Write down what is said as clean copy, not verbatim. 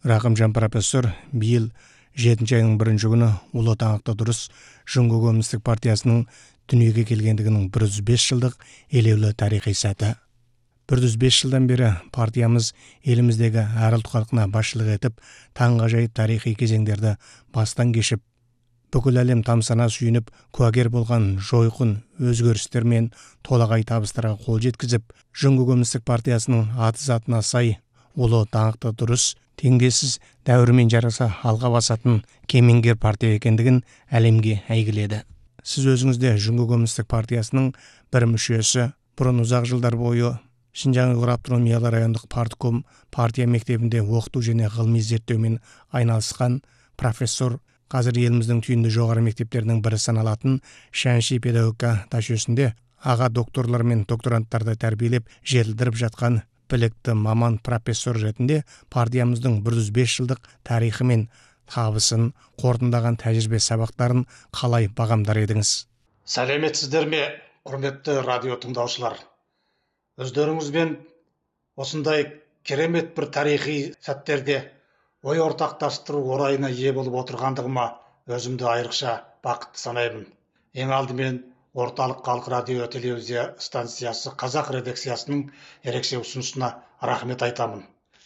Рақымжан профессор биыл 7 айның 1 күні Ұлы Отан дұрыс Жұңғы Коммунистік партиясының дүниеге келгендігінің 105 жылдық елеулі тарихи сәті. 105 жылдан бері партиямыз еліміздегі әр ұлт халқына басшылық етіп, таңғажайып тарихи кезеңдерді бастан кешіп, бүкіл әлем тамсана сүйініп, куәгер болған жойқын өзгерістер мен толағай табыстарға қол жеткізіп, Жұңғы Коммунистік партиясының аты затына сай, ұлы, даңқты, дұрыс, теңдессіз, дәуірмен жараса алға басатын кемеңгер партия екендігін әлемге әйгіледі. Сіз өзіңізде Жұңғы Коммунистік партиясының бір мүшесі, бұрын ұзақ жылдар бойы Шинжаң Ұйғыр автономиялы райондық партком партия мектебінде оқыту және ғылыми зерттеумен айналысқан профессор, қазір еліміздің түйінді жоғары мектептерінің бірі саналатын Шәнши педагогика жүйесінде аға докторлар мен докторанттарды тәрбиелеп жетілдіріп жатқан білікті маман профессор ретінде партиямыздың 105 жылдық тарихы мен табысын, қорытындаған тәжірибе сабақтарын қалай бағамдар едіңіз? Сәлеметсіздер ме, құрметті радио тыңдаушылар? Өздеріңізбен осындай керемет бір тарихи сәттерде ой ортақтастыру орайына ие болып отырғандығыма өзімді айрықша бақытты санаймын. Ең алдымен Орталық Халық радио телевизия станциясы қазақ редакциясының ерекше ұсынысына рахмет айтамын.